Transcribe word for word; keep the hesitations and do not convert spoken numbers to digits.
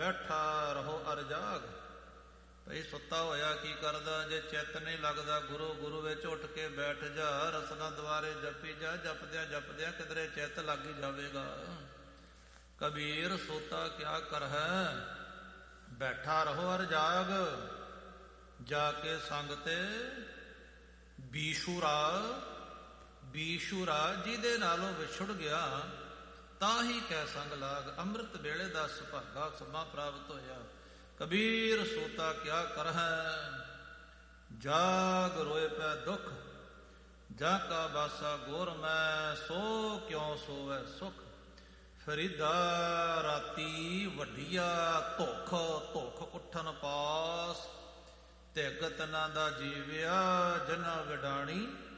ਬੈਠਾ ਰਹੋ ਅਰ ਜਾਗ। ਭਈ ਸੁੱਤਾ ਹੋਇਆ ਕੀ ਕਰਦਾ, ਜੇ ਚਿੱਤ ਨਹੀਂ ਲੱਗਦਾ ਗੁਰੂ ਗੁਰੂ ਵਿੱਚ ਉੱਠ ਕੇ ਬੈਠ ਜਾ, ਰਸਨਾ ਦੁਆਰੇ ਜਪੀ ਜਾ, ਜਪਦਿਆਂ ਜਪਦਿਆਂ ਕਿਧਰੇ ਚਿੱਤ ਲੱਗ ਹੀ ਜਾਵੇਗਾ। ਕਬੀਰ ਸੋਤਾ ਕਿਆ ਕਰਹਿ, ਬੈਠਾ ਰਹੋ ਅਰ ਜਾਗ। ਜਾ ਕੇ ਸੰਗ ਤੇ ਬੀਸ਼ੂਰਾ, ਬੀਸ਼ੂਰਾ ਜਿਹਦੇ ਨਾਲੋਂ ਵਿਛੁੜ ਗਿਆ ਤਾਂ ਹੀ ਕਹਿ ਸੰਗ ਲਾਗ। ਅੰਮ੍ਰਿਤ ਵੇਲੇ ਦਾ ਸੁਭਾਗਾ ਸਮਾਂ ਪ੍ਰਾਪਤ ਹੋਇਆ। ਕਬੀਰ ਸੋਤਾ ਕਿਆ ਕਰਹਿ, ਜਾਗ ਰੋਏ ਪੈ ਦੁਖ। ਜਾ ਕਾ ਬਾਸਾ ਗੁਰ ਮੈਂ, ਸੋ ਕਿਉ ਸੋਵੈ ਸੁਖ। ਫਰੀਦਾ ਰਾਤੀ ਵੱਡੀਆ ਧੁਖ, ਧੁਖ ਉੱਠਣ ਪਾਸ। ਤਿਗ ਤਨਾਂ ਦਾ ਜੀਵਿਆ, ਜਨਾ ਵਿਡਾਣੀ